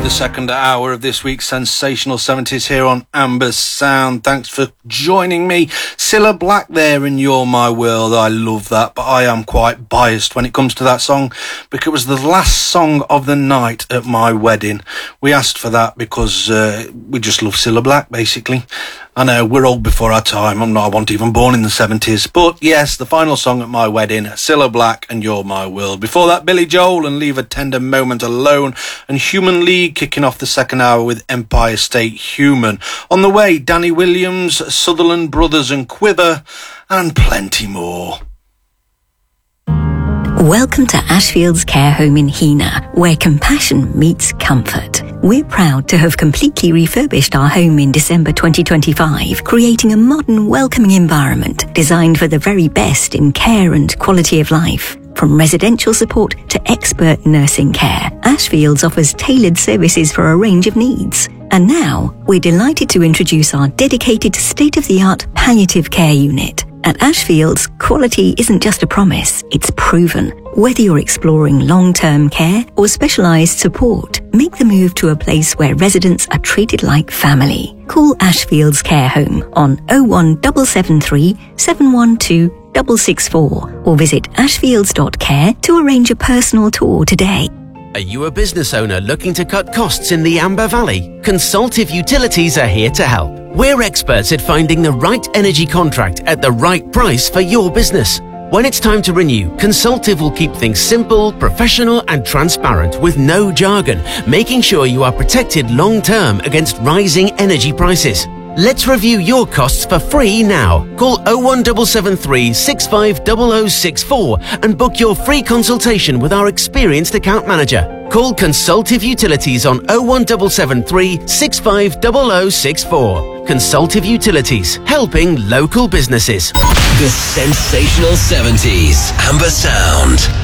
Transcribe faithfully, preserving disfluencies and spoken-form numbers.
the second hour of this week's Sensational seventies here on Amber Sound. Thanks for joining me. Cilla Black there in You're My World. I love that, but I am quite biased when it comes to that song because it was the last song of the night at my wedding. We asked for that because uh, we just love Cilla Black, basically. I know, we're old before our time. I'm not, I wasn't even born in the seventies. But yes, the final song at my wedding, Cilla Black and You're My World. Before that, Billy Joel and Leave a Tender Moment Alone. And Human League kicking off the second hour with Empire State Human. On the way, Danny Williams, Sutherland Brothers and Quiver, and plenty more. Welcome to Ashfield's Care Home in Heanor, where compassion meets comfort. We're proud to have completely refurbished our home in December twenty twenty-five, creating a modern, welcoming environment designed for the very best in care and quality of life. From residential support to expert nursing care, Ashfields offers tailored services for a range of needs. And now, we're delighted to introduce our dedicated state-of-the-art palliative care unit. At Ashfields, quality isn't just a promise, it's proven. Whether you're exploring long-term care or specialised support, make the move to a place where residents are treated like family. Call Ashfields Care Home on oh one seven seven three, seven one two, six six four or visit ashfields dot care to arrange a personal tour today. Are you a business owner looking to cut costs in the Amber Valley? Consultive Utilities are here to help. We're experts at finding the right energy contract at the right price for your business. When it's time to renew, Consultive will keep things simple, professional and transparent with no jargon, making sure you are protected long-term against rising energy prices. Let's review your costs for free now. Call oh one seven seven three, six five zero zero six four and book your free consultation with our experienced account manager. Call Consultive Utilities on oh one seven seven three, six five zero zero six four. Consultive Utilities, helping local businesses. The Sensational seventies, Amber Sound.